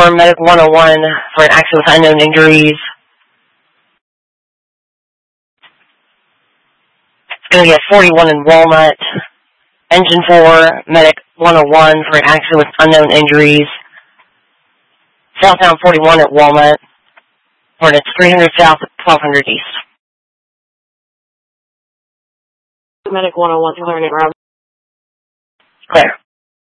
Medic 101 for an accident with unknown injuries. It's going to be at 41 in Walnut. Engine 4, Medic 101 for an accident with unknown injuries. Southbound 41 at Walnut. For it's 300 south at 1200 east. Medic 101, 200 Rob. Clear.